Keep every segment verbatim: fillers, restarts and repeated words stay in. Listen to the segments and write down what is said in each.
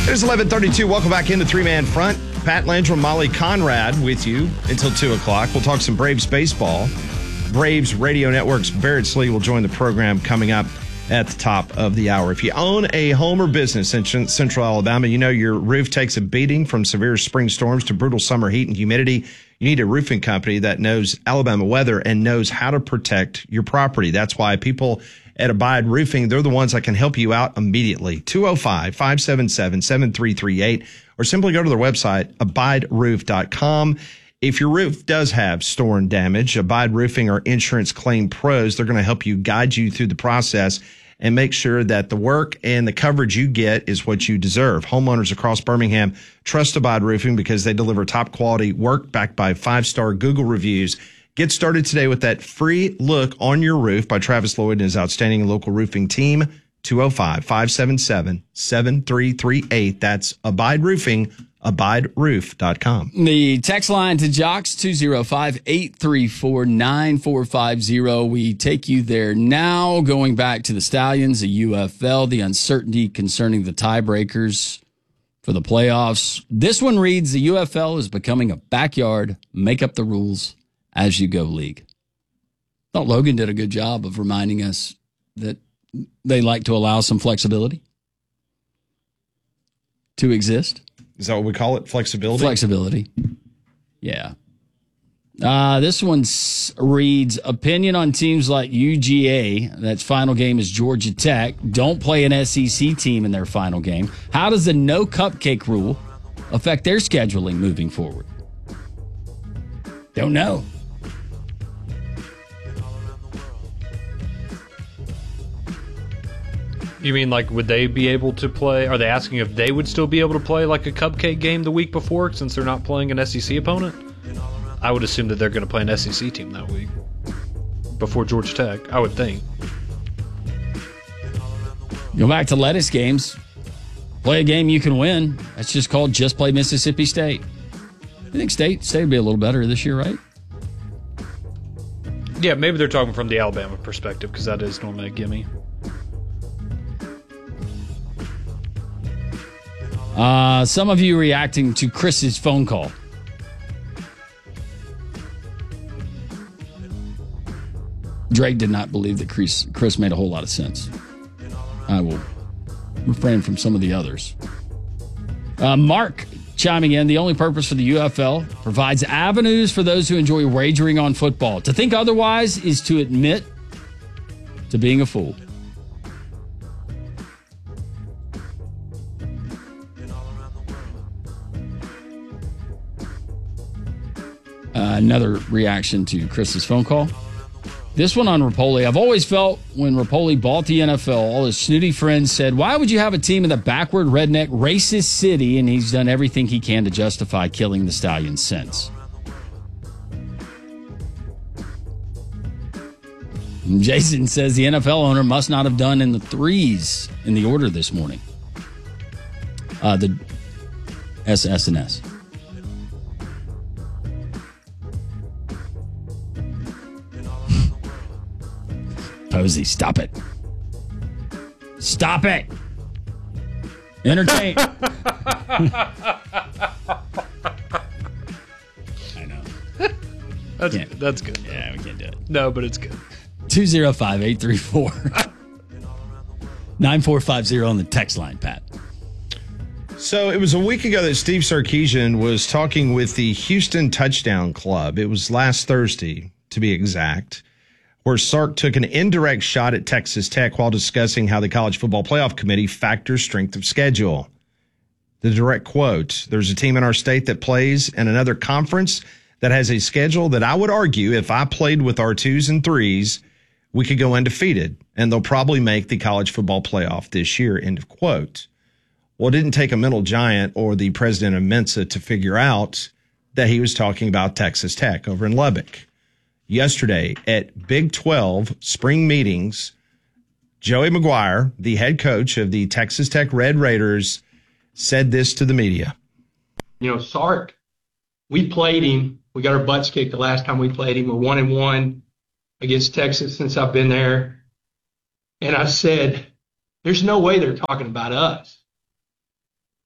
It's eleven thirty-two. Welcome back into Three Man Front. Pat Landrum, Molly Conrad with you until two o'clock. We'll talk some Braves baseball. Braves Radio Network's Barrett Slee will join the program coming up at the top of the hour. If you own a home or business in Central Alabama, you know your roof takes a beating from severe spring storms to brutal summer heat and humidity. You need a roofing company that knows Alabama weather and knows how to protect your property. That's why people at Abide Roofing, they're the ones that can help you out immediately. two oh five, five seven seven, seven three three eight or simply go to their website, abide roof dot com. If your roof does have storm damage, Abide Roofing are insurance claim pros. They're going to help you, guide you through the process and make sure that the work and the coverage you get is what you deserve. Homeowners across Birmingham trust Abide Roofing because they deliver top quality work backed by five-star Google reviews. Get started today with that free look on your roof by Travis Lloyd and his outstanding local roofing team. two oh five, five seven seven, seven three three eight. That's Abide Roofing, abide roof dot com. The text line to Jocks, two oh five, eight three four, nine four five zero. We take you there now, going back to the Stallions, the U F L, the uncertainty concerning the tiebreakers for the playoffs. This one reads, the U F L is becoming a backyard, make up the rules as you go league. I thought Logan did a good job of reminding us that they like to allow some flexibility to exist. Is that what we call it? Flexibility? Flexibility. Yeah. Uh, this one reads, opinion on teams like U G A, that's final game is Georgia Tech, don't play an S E C team in their final game. How does the no cupcake rule affect their scheduling moving forward? Don't know. You mean, like, would they be able to play? Are they asking if they would still be able to play, like, a cupcake game the week before since they're not playing an S E C opponent? I would assume that they're going to play an S E C team that week before Georgia Tech, I would think. Go back to lettuce games. Play a game you can win. That's just called just play Mississippi State. I think State State would be a little better this year, right? Yeah, maybe they're talking from the Alabama perspective because that is normally a gimme. Uh, some of you reacting to Chris's phone call. Drake did not believe that Chris, Chris made a whole lot of sense. I will refrain from some of the others. Uh, Mark chiming in, the only purpose for the U F L provides avenues for those who enjoy wagering on football. To think otherwise is to admit to being a fool. Uh, another reaction to Chris's phone call. This one on Rapoli. I've always felt when Rapoli bought the N F L, all his snooty friends said, why would you have a team in the backward, redneck, racist city? And he's done everything he can to justify killing the Stallions since. And Jason says the N F L owner must not have done in the threes in the order this morning. Uh, the S S and S. Posey, stop it. Stop it. Entertain. I know. That's good. That's good. Yeah, we can't do it. No, but it's good. two oh five, eight three four, nine four five zero on the text line, Pat. So it was a week ago that Steve Sarkisian was talking with the Houston Touchdown Club. It was last Thursday, to be exact, where Sark took an indirect shot at Texas Tech while discussing how the College Football Playoff Committee factors strength of schedule. The direct quote, there's a team in our state that plays in another conference that has a schedule that I would argue if I played with our twos and threes, we could go undefeated, and they'll probably make the College Football Playoff this year, end of quote. Well, it didn't take a mental giant or the president of Mensa to figure out that he was talking about Texas Tech over in Lubbock. Yesterday at Big twelve spring meetings, Joey McGuire, the head coach of the Texas Tech Red Raiders, said this to the media. You know, Sark, we played him. We got our butts kicked the last time we played him. We're one and one against Texas since I've been there. And I said, there's no way they're talking about us.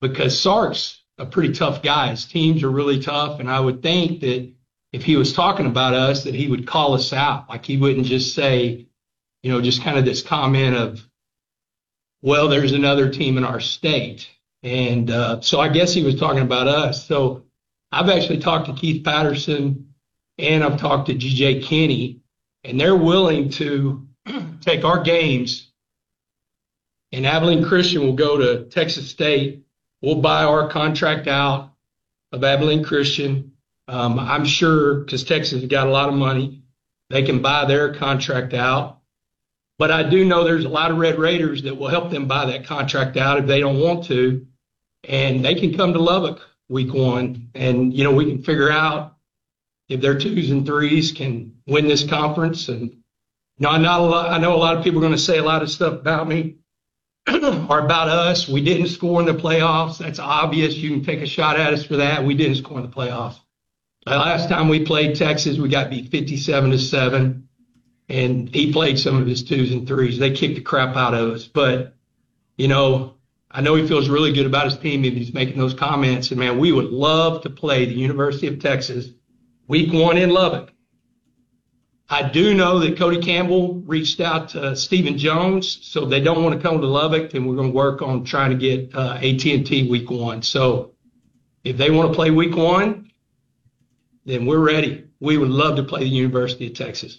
because Sark's a pretty tough guy. His teams are really tough, and I would think that if he was talking about us, that he would call us out. Like he wouldn't just say, you know, just kind of this comment of, well, there's another team in our state. And uh, so I guess he was talking about us. So I've actually talked to Keith Patterson and I've talked to G J Kinney, and they're willing to take our games, and Abilene Christian will go to Texas State. We'll buy our contract out of Abilene Christian. Um, I'm sure because Texas has got a lot of money, they can buy their contract out. But I do know there's a lot of Red Raiders that will help them buy that contract out if they don't want to. And they can come to Lubbock week one. And, you know, we can figure out if their twos and threes can win this conference. And no, not a lot, I know a lot of people are going to say a lot of stuff about me or about us. We didn't score in the playoffs. That's obvious. You can take a shot at us for that. We didn't score in the playoffs. The last time we played Texas, we got beat fifty-seven to seven, and he played some of his twos and threes. They kicked the crap out of us. But, you know, I know he feels really good about his team if he's making those comments. And, man, we would love to play the University of Texas week one in Lubbock. I do know that Cody Campbell reached out to Stephen Jones, so they don't want to come to Lubbock, and we're going to work on trying to get uh, A T and T week one. So if they want to play week one, then we're ready. We would love to play the University of Texas.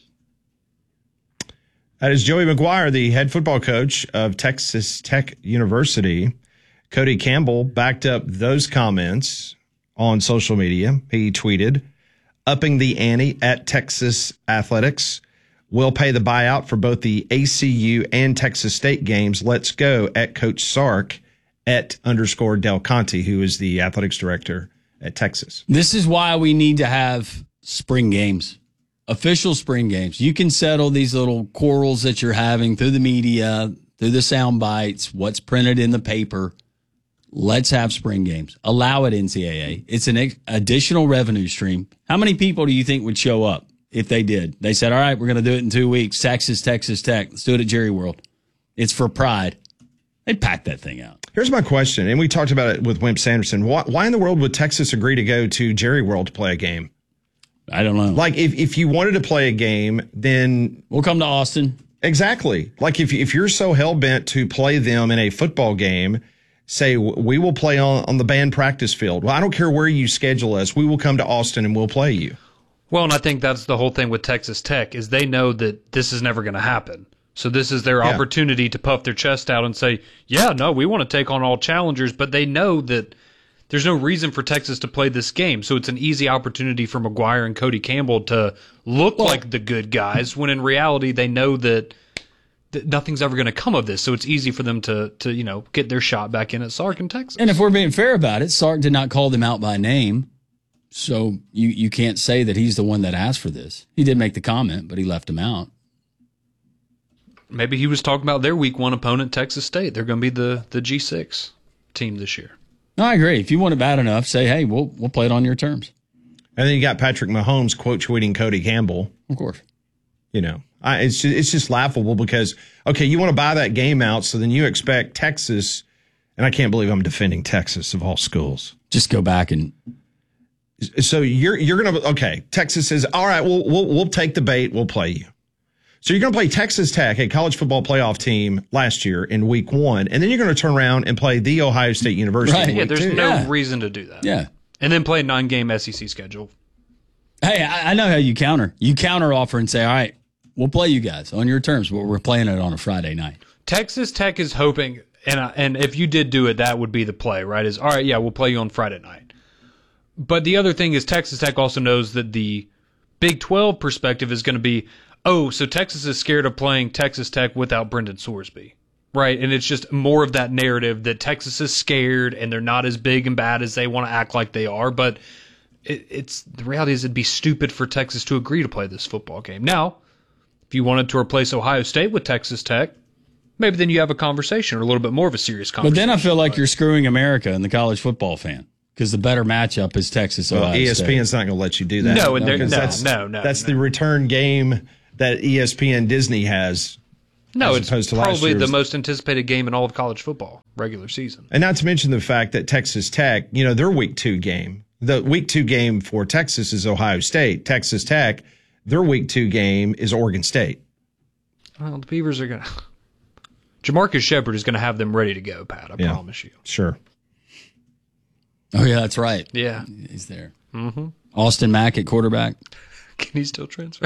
That is Joey McGuire, the head football coach of Texas Tech University. Cody Campbell backed up those comments on social media. He tweeted, "Upping the ante at Texas Athletics. We'll pay the buyout for both the A C U and Texas State games. Let's go," at Coach Sark, at underscore Del Conte, who is the athletics director at Texas. This is why we need to have spring games, official spring games. You can settle these little quarrels that you're having through the media, through the sound bites, what's printed in the paper. Let's have spring games. Allow it, N C double A. It's an additional revenue stream. How many people do you think would show up if they did? They said, all right, we're going to do it in two weeks. Texas, Texas Tech. Let's do it at Jerry World. It's for pride. They'd pack that thing out. Here's my question, and we talked about it with Wimp Sanderson. Why, why in the world would Texas agree to go to Jerry World to play a game? I don't know. Like, if, if you wanted to play a game, then... We'll come to Austin. Exactly. Like, if, if you're so hell-bent to play them in a football game, say, we will play on, on the band practice field. Well, I don't care where you schedule us. We will come to Austin and we'll play you. Well, and I think that's the whole thing with Texas Tech is they know that this is never going to happen. So this is their yeah. opportunity to puff their chest out and say, yeah, no, we want to take on all challengers, but they know that there's no reason for Texas to play this game. So it's an easy opportunity for McGuire and Cody Campbell to look well, like the good guys when in reality they know that th- nothing's ever going to come of this. So it's easy for them to, to, you know, get their shot back in at Sark and Texas. And if we're being fair about it, Sark did not call them out by name. So you, you can't say that he's the one that asked for this. He did make the comment, but he left them out. Maybe he was talking about their week one opponent, Texas State. They're going to be the, the G six team this year. No, I agree. If you want it bad enough, say, hey, we'll we'll play it on your terms. And then you got Patrick Mahomes quote tweeting Cody Campbell. Of course. You know, I, it's just, it's just laughable because, okay, you want to buy that game out, so then you expect Texas, and I can't believe I'm defending Texas of all schools. Just go back and. So you're you're gonna okay. Texas says, all right, we'll we'll we'll take the bait. We'll play you. So you're going to play Texas Tech, a college football playoff team, last year in week one, and then you're going to turn around and play the Ohio State University right. in yeah, week there's two. no yeah. reason to do that. Yeah. And then play a nine-game S E C schedule. Hey, I, I know how you counter. You counter offer and say, all right, we'll play you guys on your terms, but we're playing it on a Friday night. Texas Tech is hoping, and I, and if you did do it, that would be the play, right? Is, all right, yeah, we'll play you on Friday night. But the other thing is Texas Tech also knows that the Big twelve perspective is going to be, oh, so Texas is scared of playing Texas Tech without Brendan Sorsby, right? And it's just more of that narrative that Texas is scared and they're not as big and bad as they want to act like they are. But it, it's the reality is it'd be stupid for Texas to agree to play this football game. Now, if you wanted to replace Ohio State with Texas Tech, maybe then you have a conversation or a little bit more of a serious conversation. But then I feel like you're screwing America and the college football fan. Because the better matchup is Texas. Well, Ohio E S P N's State. not going to let you do that. No, and no, no, no, that's, no, no. That's no. the return game that E S P N Disney has No, as it's opposed to last probably the year's. most anticipated game in all of college football regular season. And not to mention the fact that Texas Tech, you know, their week two game, the week two game for Texas is Ohio State. Texas Tech, their week two game is Oregon State. Well, the Beavers are going to. Jamarcus Shepard is going to have them ready to go, Pat. I Yeah. promise you. Sure. Oh, yeah, that's right. Yeah. He's there. Mm-hmm. Austin Mack at quarterback. Can he still transfer?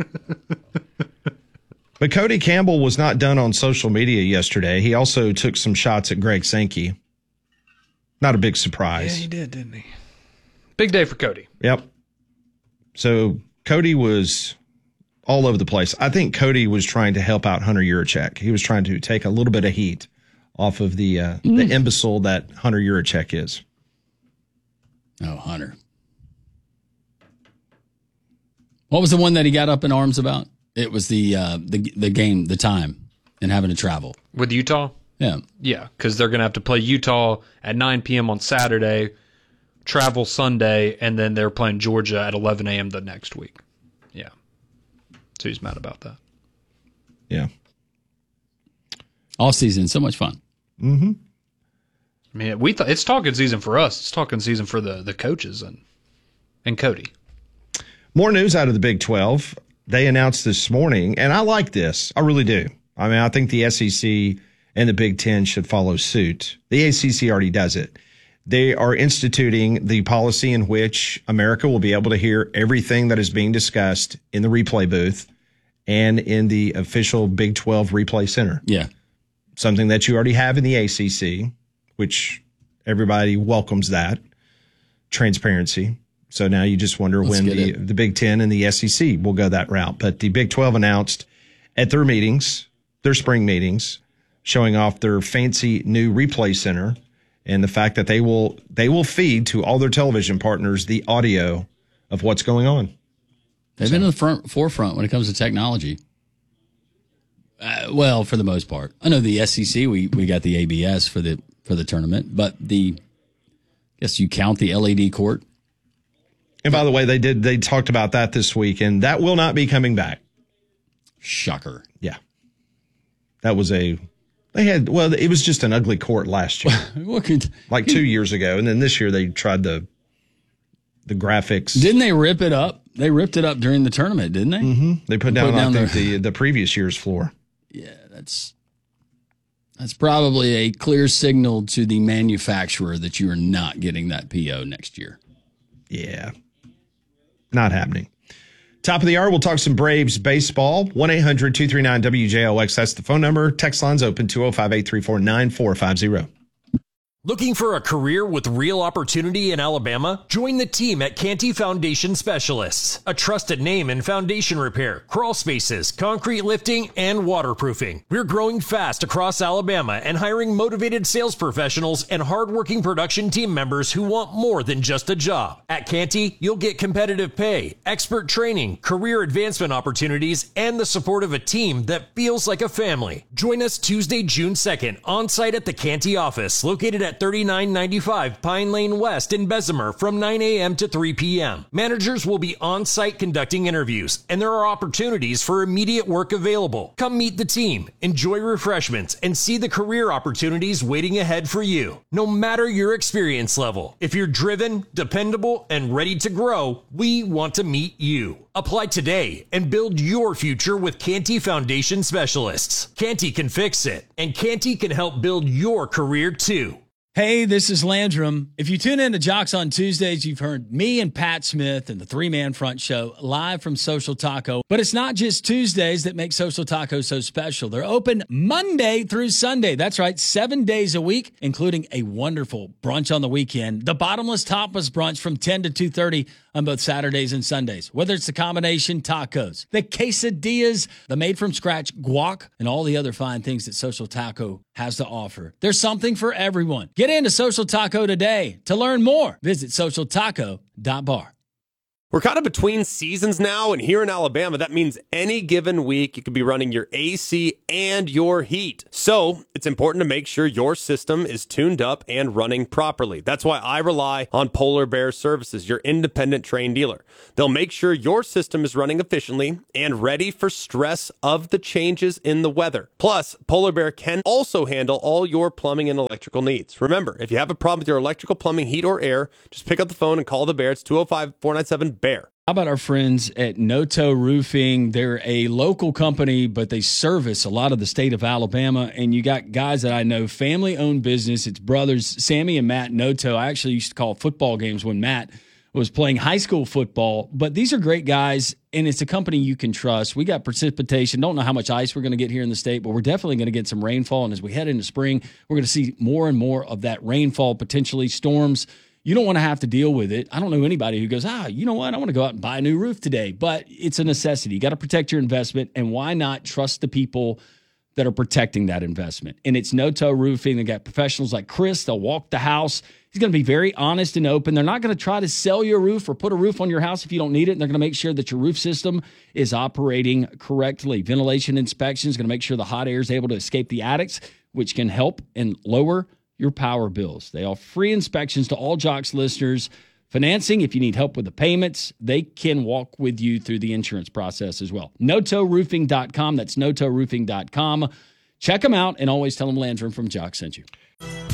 But Cody Campbell was not done on social media yesterday. He also took some shots at Greg Sankey. Not a big Yeah, surprise. he did, didn't he? Big day for Cody. Yep. So Cody was all over the place. I think Cody was trying to help out Hunter Yurachek. He was trying to take a little bit of heat off of the uh, Mm. the imbecile that Hunter Yurachek is. Oh, Hunter. What was the one that he got up in arms about? It was the uh, the the game, the time, and having to travel. With Utah? Yeah. Yeah, because they're going to have to play Utah at nine p.m. on Saturday, travel Sunday, and then they're playing Georgia at eleven a.m. the next week. Yeah. So he's mad about that. Yeah. All season, so much fun. Mm-hmm. I mean, we th- it's talking season for us. It's talking season for the, the coaches and and Cody. More news out of the Big twelve. They announced this morning, and I like this. I really do. I mean, I think the S E C and the Big Ten should follow suit. The A C C already does it. They are instituting the policy in which America will be able to hear everything that is being discussed in the replay booth and in the official Big twelve replay center. Yeah. Something that you already have in the A C C, which everybody welcomes that transparency. So now you just wonder Let's when get the, it. the Big Ten and the S E C will go that route. But the Big twelve announced at their meetings, their spring meetings, showing off their fancy new replay center and the fact that they will they will feed to all their television partners the audio of what's going on. They've been in the front forefront when it comes to technology. Uh, well, for the most part, I know the S E C. We we got the A B S for the for the tournament, but the I guess you count the L E D court. And by the way, they did they talked about that this week, and that will not be coming back. Shocker. Yeah, that was a they had well, it was just an ugly court last year, What could, like two years ago, and then this year they tried the the graphics. didn't they rip it up? They ripped it up during the tournament, didn't they? Mm-hmm. They put down, Put down I think, the- the the previous year's floor. Yeah, that's that's probably a clear signal to the manufacturer that you are not getting that P O next year. Yeah, not happening. Top of the hour, we'll talk some Braves baseball. one eight hundred two three nine W J O X. That's the phone number. Text line's open two oh five, eight three four, nine four five oh. Looking for a career with real opportunity in Alabama? Join the team at Canty Foundation Specialists, a trusted name in foundation repair, crawl spaces, concrete lifting, and waterproofing. We're growing fast across Alabama and hiring motivated sales professionals and hardworking production team members who want more than just a job. At Canty, you'll get competitive pay, expert training, career advancement opportunities, and the support of a team that feels like a family. Join us Tuesday, June second, on site at the Canty office, located at thirty-nine ninety-five Pine Lane West in Bessemer from nine a.m. to three p.m. Managers will be on site conducting interviews, and there are opportunities for immediate work available. Come meet the team, enjoy refreshments, and see the career opportunities waiting ahead for you. No matter your experience level, if you're driven, dependable, and ready to grow, we want to meet you. Apply today and build your future with Canty Foundation Specialists. Canty can fix it, and Canty can help build your career too. Hey, this is Landrum. If you tune in to Jocks on Tuesdays, you've heard me and Pat Smith and the three-man front show live from Social Taco. But it's not just Tuesdays that make Social Taco so special. They're open Monday through Sunday. That's right, seven days a week, including a wonderful brunch on the weekend. The Bottomless Tapas brunch from ten to two thirty on both Saturdays and Sundays. Whether it's the combination tacos, the quesadillas, the made-from-scratch guac, and all the other fine things that Social Taco has to offer. There's something for everyone. Get into Social Taco today. To learn more, visit social taco dot bar. We're kind of between seasons now, and here in Alabama, that means any given week you could be running your A C and your heat. So it's important to make sure your system is tuned up and running properly. That's why I rely on Polar Bear Services, your independent trained dealer. They'll make sure your system is running efficiently and ready for stress of the changes in the weather. Plus, Polar Bear can also handle all your plumbing and electrical needs. Remember, if you have a problem with your electrical, plumbing, heat, or air, just pick up the phone and call the Bear. It's two oh five, four nine seven, B E A R. How about our friends at Noto Roofing? They're a local company, but they service a lot of the state of Alabama. And you got guys that I know, family-owned business. It's brothers, Sammy and Matt Noto. I actually used to call football games when Matt was playing high school football. But these are great guys, and it's a company you can trust. We got precipitation. Don't know how much ice we're going to get here in the state, but we're definitely going to get some rainfall. And as we head into spring, we're going to see more and more of that rainfall, potentially storms. You don't want to have to deal with it. I don't know anybody who goes, ah, you know what? I want to go out and buy a new roof today. But it's a necessity. You got to protect your investment. And why not trust the people that are protecting that investment? And it's Noto Roofing. They got professionals like Chris. They'll walk the house. He's going to be very honest and open. They're not going to try to sell you a roof or put a roof on your house if you don't need it. And they're going to make sure that your roof system is operating correctly. Ventilation inspection is going to make sure the hot air is able to escape the attics, which can help and lower your power bills. They offer free inspections to all Jocks listeners. Financing, if you need help with the payments, they can walk with you through the insurance process as well. Noto Roofing dot com. That's Noto Roofing dot com. Check them out and always tell them Landrum from Jocks sent you.